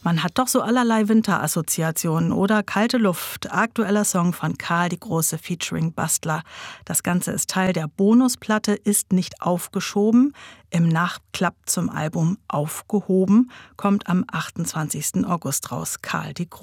Man hat doch so allerlei Winterassoziationen oder kalte Luft. Aktueller Song von Karl die Große featuring Bastler. Das Ganze ist Teil der Bonusplatte Ist nicht aufgeschoben. Im Nachklapp zum Album Aufgehoben kommt am 28. August raus. Karl die Große.